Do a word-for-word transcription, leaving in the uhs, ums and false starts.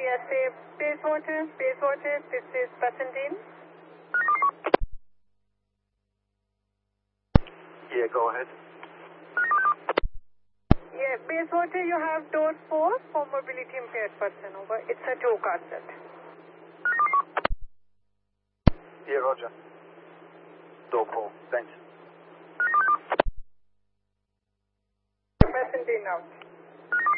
Yes, say, Bayswater, Bayswater, this is Basantine. Yeah, go ahead. Yeah, Bayswater, you have door four for mobility impaired person, over. It's a two-car set. Yeah, roger. Door four, thanks. Basantine out.